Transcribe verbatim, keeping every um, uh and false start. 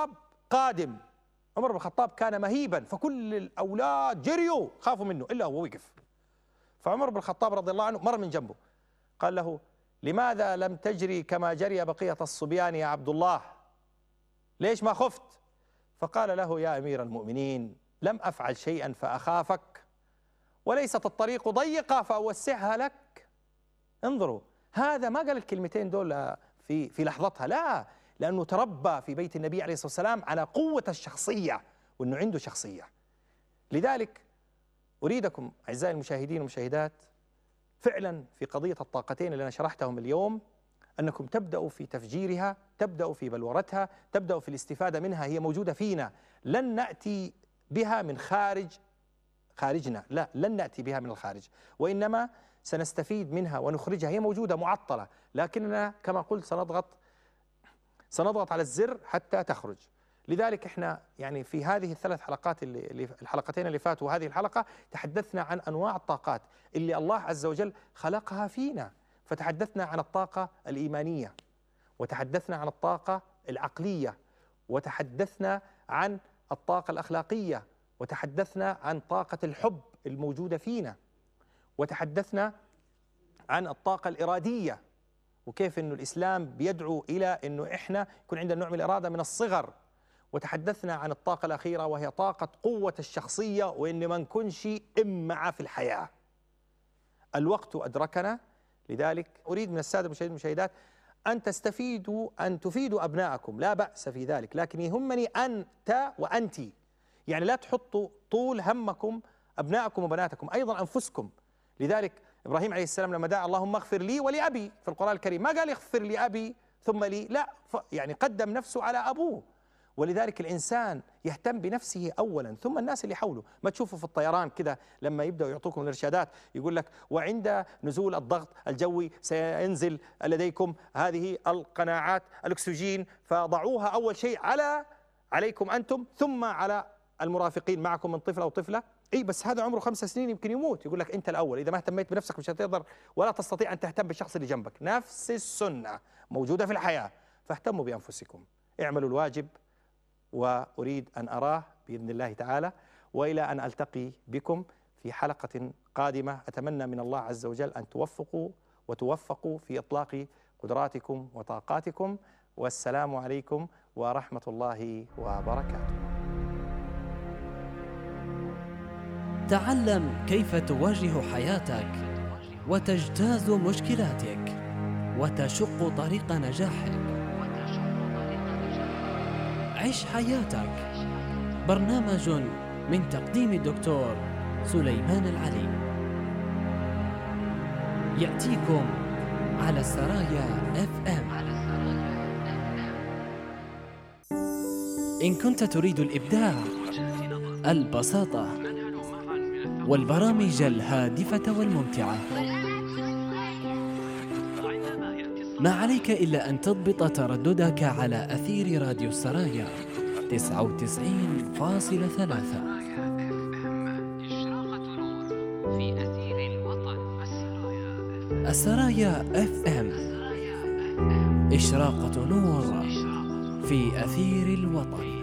الخطاب قادم. عمر بن الخطاب كان مهيبا، فكل الأولاد جريوا خافوا منه إلا هو وقف. فعمر بن الخطاب رضي الله عنه مر من جنبه قال له: لماذا لم تجري كما جري بقية الصبيان يا عبد الله؟ ليش ما خفت؟ فقال له: يا أمير المؤمنين، لم أفعل شيئا فأخافك، وليست الطريق ضيقة فأوسعها لك. انظروا، هذا ما قال الكلمتين دول في في لحظتها، لا، لأنه تربى في بيت النبي عليه الصلاة والسلام على قوة الشخصية وأنه عنده شخصية. لذلك أريدكم أعزائي المشاهدين والمشاهدات فعلا في قضية الطاقتين اللي أنا شرحتهم اليوم أنكم تبدأوا في تفجيرها، تبدأوا في بلورتها، تبدأوا في الاستفادة منها. هي موجودة فينا، لن نأتي بها من خارج خارجنا، لا، لن نأتي بها من الخارج، وإنما سنستفيد منها ونخرجها. هي موجودة معطلة، لكننا كما قلت سنضغط سنضغط على الزر حتى تخرج. لذلك احنا يعني في هذه الثلاث حلقات اللي الحلقتين اللي فاتوا وهذه الحلقة تحدثنا عن أنواع الطاقات اللي الله عز وجل خلقها فينا. فتحدثنا عن الطاقة الإيمانية، وتحدثنا عن الطاقة العقلية، وتحدثنا عن الطاقة الأخلاقية، وتحدثنا عن طاقة الحب الموجودة فينا، وتحدثنا عن الطاقة الإرادية، وكيف أنه الإسلام بيدعو إلى أنه إحنا يكون عندنا نوع من الإرادة من الصغر. وتحدثنا عن الطاقة الأخيرة وهي طاقة قوة الشخصية، وإن ما نكونش إمعة في الحياة. الوقت أدركنا، لذلك أريد من السادة المشاهدين والمشاهدات أن تستفيدوا، أن تفيدوا أبنائكم، لا بأس في ذلك، لكن يهمني أنت وأنت، يعني لا تحطوا طول همكم أبنائكم وبناتكم، أيضا أنفسكم. لذلك إبراهيم عليه السلام لما دعا اللهم اغفر لي ولأبي في القرآن الكريم ما قال اغفر لأبي ثم لي، لا، يعني قدم نفسه على أبوه. ولذلك الإنسان يهتم بنفسه أولا ثم الناس اللي حوله. ما تشوفوا في الطيران كده لما يبدأوا يعطوكم الإرشادات يقول لك وعند نزول الضغط الجوي سينزل لديكم هذه القناعات الأكسجين فضعوها أول شيء على عليكم أنتم ثم على المرافقين معكم من طفل أو طفلة. اي بس هذا عمره خمس سنين يمكن يموت، يقول لك انت الاول، اذا ما اهتميت بنفسك مش هتقدر ولا تستطيع ان تهتم بالشخص اللي جنبك. نفس السنه موجوده في الحياه، فاهتموا بانفسكم، اعملوا الواجب، واريد ان اراه باذن الله تعالى. والى ان التقي بكم في حلقه قادمه، اتمنى من الله عز وجل ان توفقوا وتوفقوا في اطلاق قدراتكم وطاقاتكم. والسلام عليكم ورحمه الله وبركاته. تعلم كيف تواجه حياتك وتجتاز مشكلاتك وتشق طريق نجاحك. عش حياتك، برنامج من تقديم الدكتور سليمان العلي، يأتيكم على السرايا اف ام. إن كنت تريد الإبداع، البساطة والبرامج الهادفة والممتعة، ما عليك إلا أن تضبط ترددك على أثير راديو السرايا تسعة وتسعين فاصلة ثلاثة. السرايا اف ام، إشراقة نور في أثير الوطن.